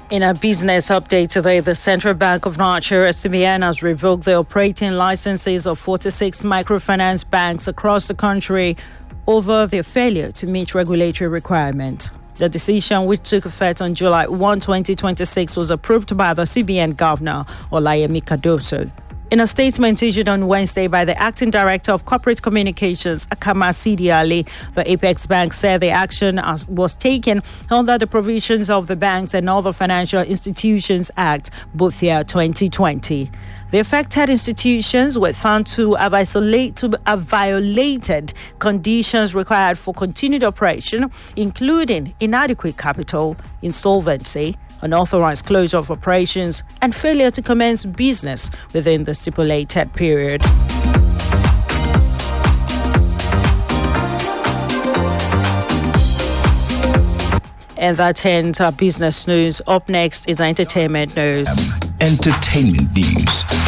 In a business update today, the Central Bank of Nigeria, CBN, has revoked the operating licenses of 46 microfinance banks across the country over their failure to meet regulatory requirements. The decision, which took effect on July 1, 2026, was approved by the CBN Governor, Olayemi Cardoso. In a statement issued on Wednesday by the Acting Director of Corporate Communications, Akama Sidi Ali, the Apex Bank said the action was taken under the provisions of the Banks and Other Financial Institutions Act, both year 2020. The affected institutions were found to have violated conditions required for continued operation, including inadequate capital, insolvency, unauthorized closure of operations, and failure to commence business within the stipulated period. And that ends our business news. Up next is entertainment news. Entertainment news.